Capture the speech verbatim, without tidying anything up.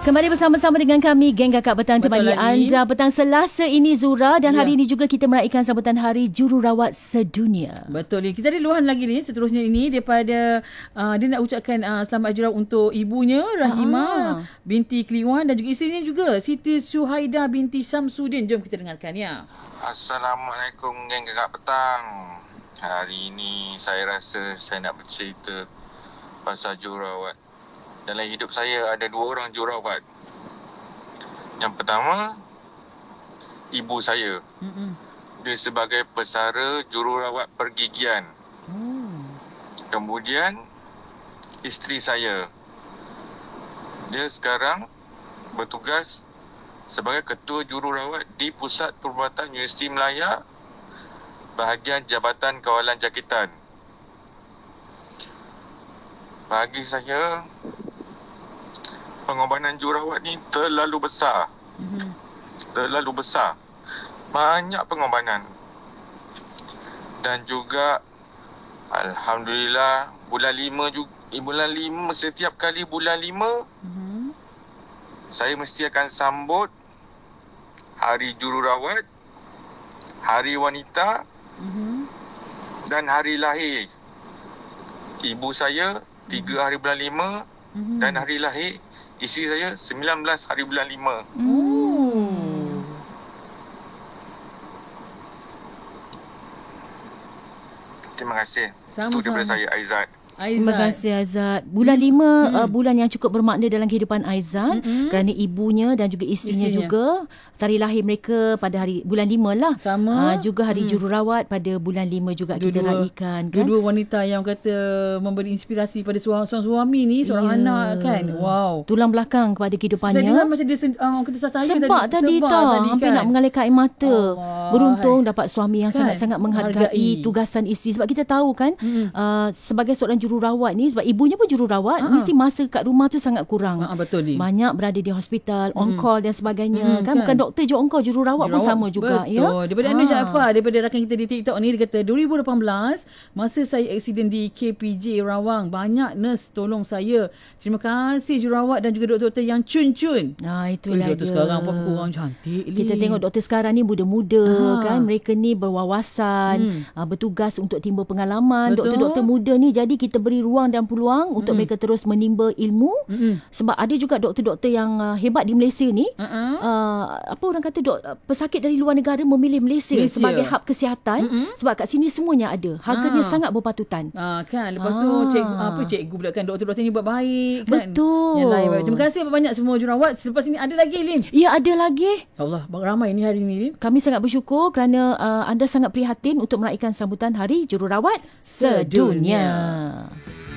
Kembali bersama-sama dengan kami, Geng Kakak Petang, temani anda petang Selasa ini, Zura. Dan ya. hari ini juga kita meraihkan sambutan Hari Jururawat Sedunia. Betul ni. Kita ada luahan lagi ni seterusnya ini daripada uh, dia nak ucapkan uh, selamat jururawat untuk ibunya Rahimah ah. binti Kliwon dan juga isterinya juga Siti Suhaida binti Samsudin. Jom kita dengarkan ya. Assalamualaikum Geng Kakak Petang. Hari ini saya rasa saya nak bercerita pasal jururawat. Dalam hidup saya ada dua orang jururawat. Yang pertama, ibu saya. Mm-mm. Dia sebagai pesara jururawat pergigian. Mm. Kemudian, isteri saya. Dia sekarang bertugas sebagai ketua jururawat di Pusat Perubatan Universiti Melaya, bahagian Jabatan Kawalan Jangkitan. Bagi saya, pengorbanan jururawat ni terlalu besar. Mm-hmm. Terlalu besar. Banyak pengorbanan. Dan juga alhamdulillah bulan lima juga, bulan lima setiap kali bulan lima mm-hmm. saya mesti akan sambut Hari Jururawat, Hari Wanita mm-hmm. dan hari lahir ibu saya tiga mm-hmm. hari bulan lima mm-hmm. dan hari lahir isteri saya sembilan belas hari bulan lima. Hmm. Terima kasih. Sama-sama. Itu daripada saya, Aizat. Aizat. Terima kasih Aizat. Bulan lima hmm. uh, bulan yang cukup bermakna dalam kehidupan Aizat hmm. kerana ibunya dan juga isterinya, isterinya juga tarikh lahir mereka pada hari bulan lima lah. Sama. Uh, juga hari hmm. jururawat pada bulan lima juga dua-dua, kita raikan kan. Dua-dua wanita yang kata memberi inspirasi pada seorang suami ni, seorang yeah. anak kan. Wow. Tulang belakang kepada kehidupannya. Saya dengar macam dia uh, kita saya sebab tadi, tadi tau. Hampir kan? nak mengalirkan air mata. Allah. Beruntung dapat suami yang kan? sangat-sangat menghargai Hargai. tugasan isteri. Sebab kita tahu kan hmm. uh, sebagai seorang jururawat ni, sebab ibunya pun jururawat, uh-huh. mesti masa kat rumah tu sangat kurang. Uh-huh, betul ni. Banyak berada di hospital, mm. on call dan sebagainya. Mm, kan? kan bukan doktor je on call, jururawat, jururawat pun sama juga. Betul. Ya? Daripada ha. Anu Jaafar, daripada rakan kita di TikTok ni, dia kata dua ribu lapan belas masa saya aksiden di K P J Rawang, banyak nurse tolong saya. Terima kasih jururawat dan juga doktor-doktor yang cun-cun. Nah, itulah doktor dia. Sekarang pun kurang cantik. Kita li. tengok doktor sekarang ni muda-muda ha. kan. Mereka ni berwawasan, hmm. bertugas untuk timba pengalaman. Betul. Doktor-doktor muda ni, jadi kita beri ruang dan peluang untuk mm. mereka terus menimba ilmu. Mm-mm. Sebab ada juga doktor-doktor yang uh, hebat di Malaysia ni. Uh-uh. Uh, apa orang kata, dok, pesakit dari luar negara memilih Malaysia, Malaysia. sebagai hub kesihatan. Mm-mm. Sebab kat sini semuanya ada. Harganya ah. sangat berpatutan. Ah, kan. Lepas ah. tu cikgu, apa cikgu pula kan, doktor-doktor ni buat baik kan. Betul. Yang lain baik. Terima kasih banyak semua jururawat. Selepas ini ada lagi, Lin? Ya, ada lagi. Allah, ramai ni hari ni, Lin. Kami sangat bersyukur kerana uh, anda sangat prihatin untuk meraihkan sambutan Hari Jururawat Sedunia.